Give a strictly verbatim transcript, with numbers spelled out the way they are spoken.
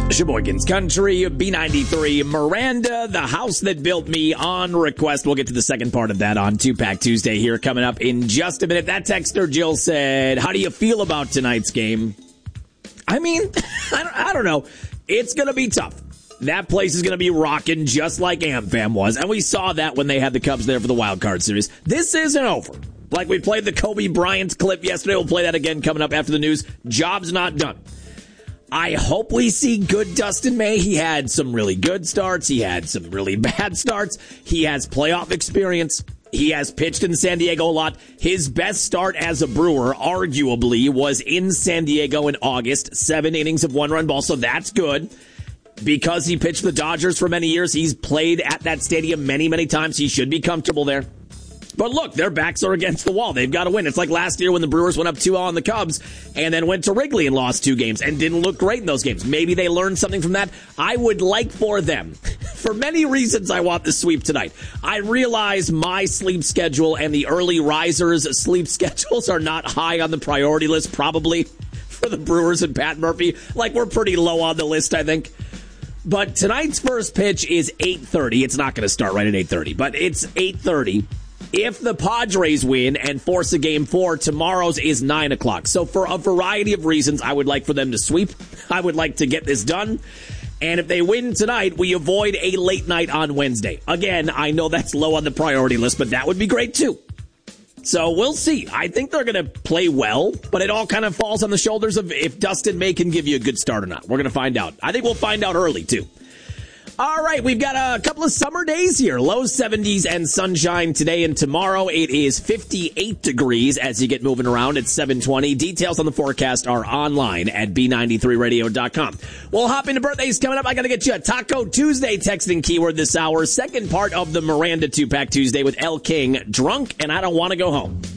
Sheboygan's Country, B ninety-three, Miranda, the house that built me on request. We'll get to the second part of that on Two-Pack Tuesday here coming up in just a minute. That texter, Jill, said, how do you feel about tonight's game? I mean, I don't, I don't know. It's going to be tough. That place is going to be rocking just like AmFam was, and we saw that when they had the Cubs there for the Wild Card Series. This isn't over. Like we played the Kobe Bryant clip yesterday. We'll play that again coming up after the news. Job's not done. I hope we see good Dustin May. He had some really good starts. He had some really bad starts. He has playoff experience. He has pitched in San Diego a lot. His best start as a Brewer, arguably, was in San Diego in August. Seven innings of one-run ball, so that's good. Because he pitched the Dodgers for many years, he's played at that stadium many, many times. He should be comfortable there. But look, their backs are against the wall. They've got to win. It's like last year when the Brewers went up two oh on the Cubs and then went to Wrigley and lost two games and didn't look great in those games. Maybe they learned something from that. I would like for them. For many reasons, I want the sweep tonight. I realize my sleep schedule and the early risers' sleep schedules are not high on the priority list, probably, for the Brewers and Pat Murphy. Like, we're pretty low on the list, I think. But tonight's first pitch is eight thirty. It's not going to start right at eight thirty, but it's eight thirty. If the Padres win and force a game four, tomorrow's is nine o'clock. So for a variety of reasons, I would like for them to sweep. I would like to get this done. And if they win tonight, we avoid a late night on Wednesday. Again, I know that's low on the priority list, but that would be great too. So we'll see. I think they're going to play well, but it all kind of falls on the shoulders of if Dustin May can give you a good start or not. We're going to find out. I think we'll find out early too. All right, we've got a couple of summer days here. Low seventies and sunshine today and tomorrow. It is fifty-eight degrees as you get moving around at seven twenty. Details on the forecast are online at B ninety-three radio dot com. We'll hop into birthdays coming up. I got to get you a Taco Tuesday texting keyword this hour. Second part of the Miranda Two-Pack Tuesday with Elle King, Drunk and I Don't Want to Go Home.